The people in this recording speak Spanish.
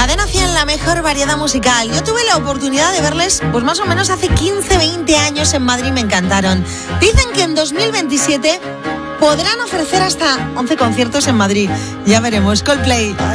Cadena 100, la mejor variedad musical. Yo tuve la oportunidad de verles pues más o menos hace 15, 20 años en Madrid, me encantaron. Dicen que en 2027 podrán ofrecer hasta 11 conciertos en Madrid. Ya veremos. Coldplay.